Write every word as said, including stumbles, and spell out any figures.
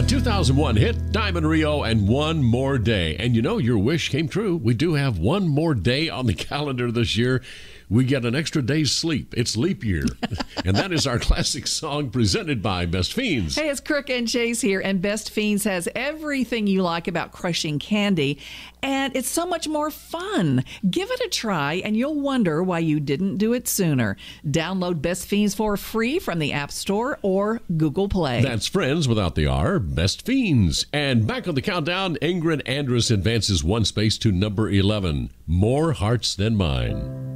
A two thousand one hit, Diamond Rio, and One More Day. And you know, your wish came true. We do have one more day on the calendar this year. We get an extra day's sleep. It's leap year. And that is our classic song presented by Best Fiends. Hey, it's Crook and Chase here, and Best Fiends has everything you like about crushing candy, and it's so much more fun. Give it a try, and you'll wonder why you didn't do it sooner. Download Best Fiends for free from the App Store or Google Play. That's friends without the R, Best Fiends. And back on the countdown, Ingrid Andress advances one space to number eleven, More Hearts Than Mine.